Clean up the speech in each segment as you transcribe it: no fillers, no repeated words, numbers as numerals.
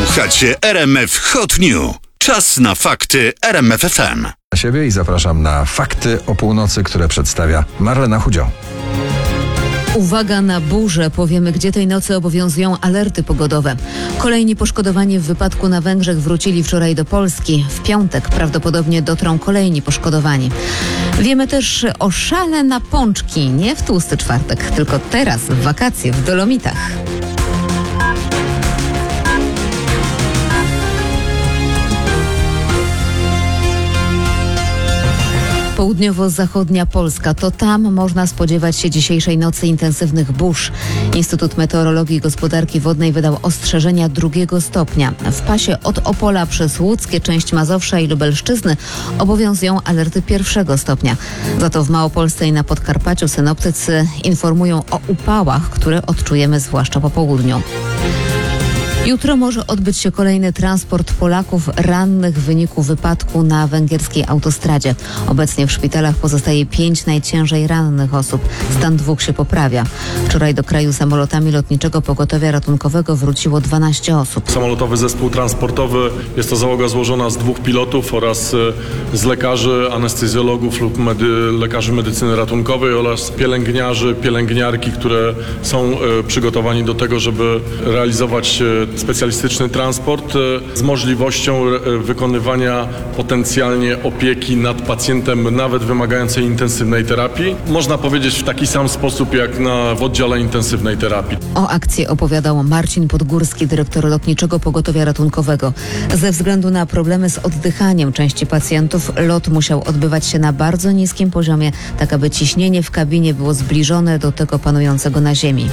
Słuchacie RMF Hot New. Czas na fakty RMF FM. Na siebie i zapraszam na fakty o północy, które przedstawia Marlena Chudzio. Uwaga na burzę. Powiemy, gdzie tej nocy obowiązują alerty pogodowe. Kolejni poszkodowani w wypadku na Węgrzech wrócili wczoraj do Polski. W piątek prawdopodobnie dotrą kolejni poszkodowani. Wiemy też o szale na pączki. Nie w tłusty czwartek, tylko teraz w wakacje w Dolomitach. Południowo-zachodnia Polska. To tam można spodziewać się dzisiejszej nocy intensywnych burz. Instytut Meteorologii i Gospodarki Wodnej wydał ostrzeżenia 2 stopnia. W pasie od Opola przez Łódzkie, część Mazowsza i Lubelszczyzny obowiązują alerty 1 stopnia. Za to w Małopolsce i na Podkarpaciu synoptycy informują o upałach, które odczujemy zwłaszcza po południu. Jutro może odbyć się kolejny transport Polaków rannych w wyniku wypadku na węgierskiej autostradzie. Obecnie w szpitalach pozostaje 5 najciężej rannych osób. Stan 2 się poprawia. Wczoraj do kraju samolotami Lotniczego Pogotowia Ratunkowego wróciło 12 osób. Samolotowy zespół transportowy, jest to załoga złożona z 2 pilotów oraz z lekarzy, anestezjologów lub lekarzy medycyny ratunkowej oraz pielęgniarzy, pielęgniarki, które są przygotowani do tego, żeby realizować specjalistyczny transport z możliwością wykonywania potencjalnie opieki nad pacjentem, nawet wymagającej intensywnej terapii. Można powiedzieć w taki sam sposób jak w oddziale intensywnej terapii. O akcji opowiadał Marcin Podgórski, dyrektor Lotniczego Pogotowia Ratunkowego. Ze względu na problemy z oddychaniem części pacjentów lot musiał odbywać się na bardzo niskim poziomie, tak aby ciśnienie w kabinie było zbliżone do tego panującego na ziemi.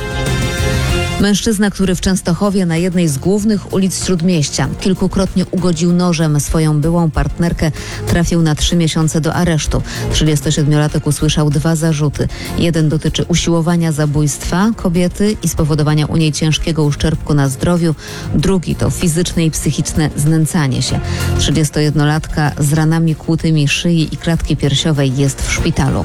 Mężczyzna, który w Częstochowie na jednej z głównych ulic Śródmieścia kilkukrotnie ugodził nożem swoją byłą partnerkę, trafił na 3 miesiące do aresztu. 37-latek usłyszał 2 zarzuty. Jeden dotyczy usiłowania zabójstwa kobiety i spowodowania u niej ciężkiego uszczerbku na zdrowiu. Drugi to fizyczne i psychiczne znęcanie się. 31-latka z ranami kłutymi szyi i klatki piersiowej jest w szpitalu.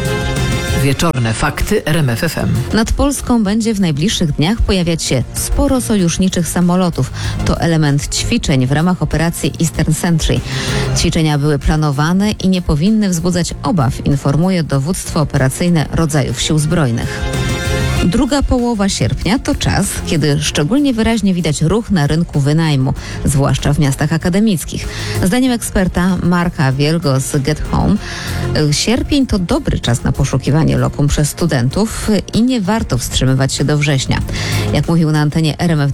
Wieczorne fakty RMF FM. Nad Polską będzie w najbliższych dniach pojawiać się sporo sojuszniczych samolotów. To element ćwiczeń w ramach operacji Eastern Sentry. Ćwiczenia były planowane i nie powinny wzbudzać obaw, informuje dowództwo operacyjne rodzajów sił zbrojnych. Druga połowa sierpnia to czas, kiedy szczególnie wyraźnie widać ruch na rynku wynajmu, zwłaszcza w miastach akademickich. Zdaniem eksperta Marka Wielgo z Get Home, sierpień to dobry czas na poszukiwanie lokum przez studentów i nie warto wstrzymywać się do września. Jak mówił na antenie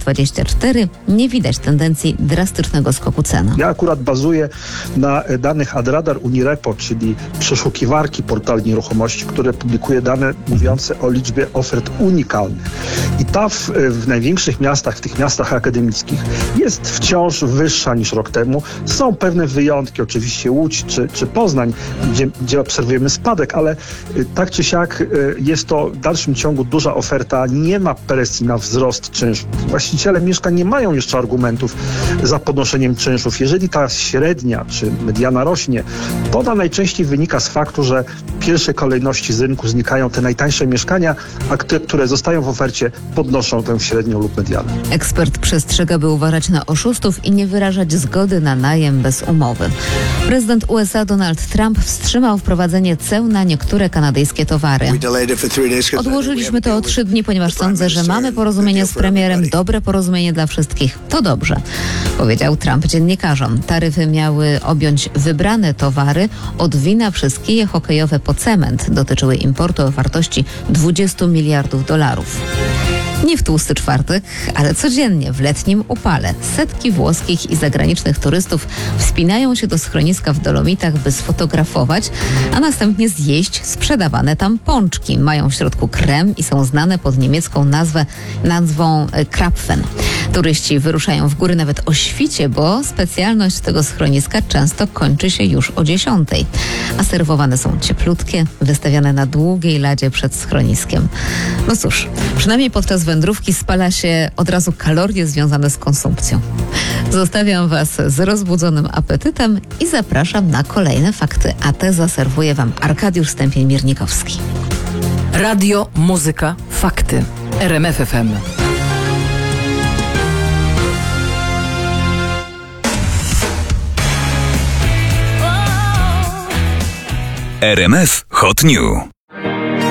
RMF24, nie widać tendencji drastycznego skoku cen. Ja akurat bazuję na danych Adradar Unirepo, czyli przeszukiwarki portalu nieruchomości, które publikuje dane mówiące o liczbie ofert unikalnych. I ta w największych miastach, w tych miastach akademickich jest wciąż wyższa niż rok temu. Są pewne wyjątki, oczywiście Łódź czy Poznań, gdzie obserwujemy spadek, ale tak czy siak jest to w dalszym ciągu duża oferta. Nie ma presji na wzrost czynszów. Właściciele mieszkań nie mają jeszcze argumentów za podnoszeniem czynszów. Jeżeli ta średnia czy mediana rośnie, to ona najczęściej wynika z faktu, że w pierwszej kolejności z rynku znikają te najtańsze mieszkania, a które zostają w ofercie, podnoszą tę średnią lub medianę. Ekspert przestrzega, by uważać na oszustów i nie wyrażać zgody na najem bez umowy. Prezydent USA Donald Trump wstrzymał wprowadzenie ceł na niektóre kanadyjskie towary. Odłożyliśmy to o 3 dni, ponieważ sądzę, że mamy porozumienie z premierem, dobre porozumienie dla wszystkich. To dobrze, powiedział Trump dziennikarzom. Taryfy miały objąć wybrane towary, od wina przez kije hokejowe po cement. Dotyczyły importu o wartości $20 miliardów. Nie w tłusty czwartek, ale codziennie w letnim upale setki włoskich i zagranicznych turystów wspinają się do schroniska w Dolomitach, by sfotografować, a następnie zjeść sprzedawane tam pączki. Mają w środku krem i są znane pod niemiecką nazwą Krapfen. Turyści wyruszają w góry nawet o świcie, bo specjalność tego schroniska często kończy się już o 10:00. A serwowane są cieplutkie, wystawiane na długiej ladzie przed schroniskiem. No cóż, przynajmniej podczas wędrówki spala się od razu kalorie związane z konsumpcją. Zostawiam Was z rozbudzonym apetytem i zapraszam na kolejne fakty, a te zaserwuje Wam Arkadiusz Stępień-Miernikowski. Radio, muzyka, fakty. RMF FM. RMF Hot New.